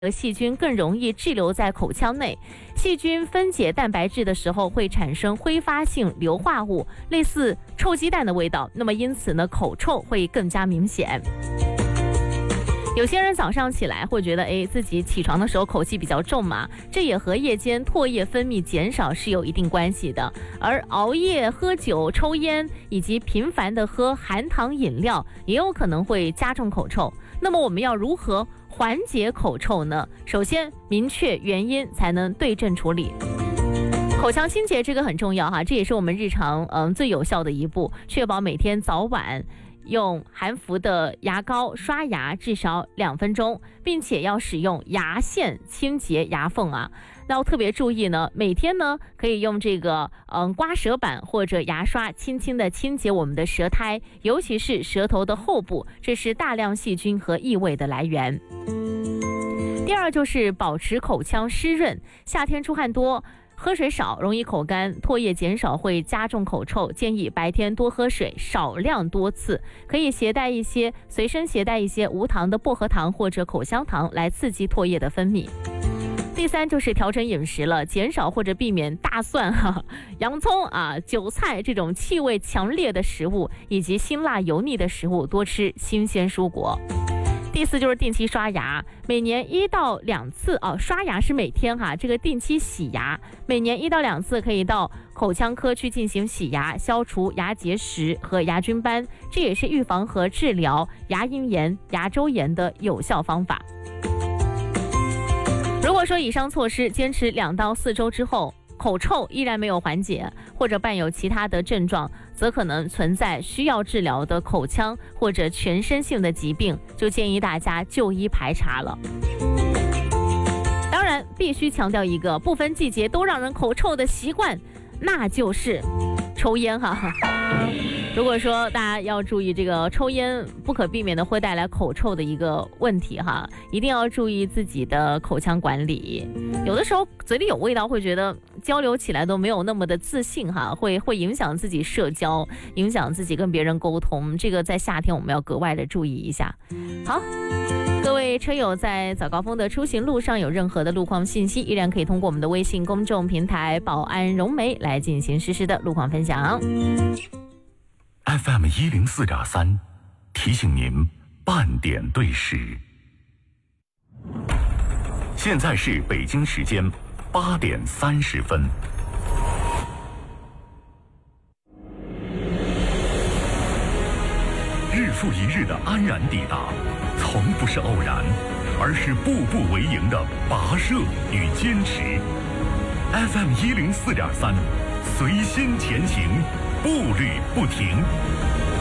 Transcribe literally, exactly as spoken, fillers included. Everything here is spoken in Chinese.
细菌更容易滞留在口腔内，细菌分解蛋白质的时候会产生挥发性硫化物，类似臭鸡蛋的味道。那么因此呢，口臭会更加明显。有些人早上起来会觉得，哎，自己起床的时候口气比较重嘛，这也和夜间唾液分泌减少是有一定关系的。而熬夜、喝酒、抽烟以及频繁的喝含糖饮料，也有可能会加重口臭。那么我们要如何缓解口臭呢？首先，明确原因才能对症处理。口腔清洁这个很重要哈，这也是我们日常嗯最有效的一步，确保每天早晚用含氟的牙膏刷牙至少两分钟，并且要使用牙线清洁牙缝啊。那要特别注意呢，每天呢可以用这个嗯刮舌板或者牙刷轻轻的清洁我们的舌苔，尤其是舌头的后部，这是大量细菌和异味的来源。第二就是保持口腔湿润，夏天出汗多，喝水少，容易口干，唾液减少会加重口臭，建议白天多喝水，少量多次，可以携带一些随身携带一些无糖的薄荷糖或者口香糖来刺激唾液的分泌。第三就是调整饮食了，减少或者避免大蒜、哈、洋葱啊、韭菜这种气味强烈的食物，以及辛辣油腻的食物，多吃新鲜蔬果。第四就是定期刷牙，每年一到两次哦，刷牙是每天哈，这个定期洗牙，每年一到两次可以到口腔科去进行洗牙，消除牙结石和牙菌斑，这也是预防和治疗牙龈炎、牙周炎的有效方法。如果说以上措施坚持两到四周之后，口臭依然没有缓解，或者伴有其他的症状，则可能存在需要治疗的口腔或者全身性的疾病，就建议大家就医排查了。当然，必须强调一个不分季节都让人口臭的习惯，那就是抽烟哈。如果说大家要注意这个抽烟不可避免的会带来口臭的一个问题哈，一定要注意自己的口腔管理。有的时候嘴里有味道，会觉得交流起来都没有那么的自信哈，会会影响自己社交，影响自己跟别人沟通。这个在夏天我们要格外的注意一下。好，各位车友在早高峰的出行路上有任何的路况信息，依然可以通过我们的微信公众平台宝安融媒来进行实时的路况分享。 F M 一零四点三提醒您半点对时。现在是北京时间八点三十分。日复一日的安然抵达，从不是偶然，而是步步为营的跋涉与坚持。F M 一零四点三，随心前行，步履不停。